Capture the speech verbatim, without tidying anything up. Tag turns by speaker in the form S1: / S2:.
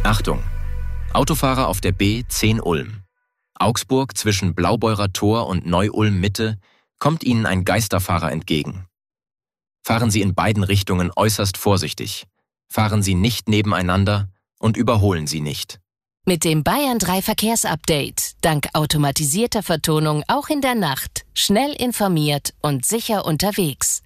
S1: Achtung! Autofahrer auf der B zehn Ulm. Augsburg zwischen Blaubeurer Tor und Neu-Ulm Mitte kommt Ihnen ein Geisterfahrer entgegen. Fahren Sie in beiden Richtungen äußerst vorsichtig. Fahren Sie nicht nebeneinander und überholen Sie nicht.
S2: Mit dem Bayern drei Verkehrsupdate, dank automatisierter Vertonung auch in der Nacht, schnell informiert und sicher unterwegs.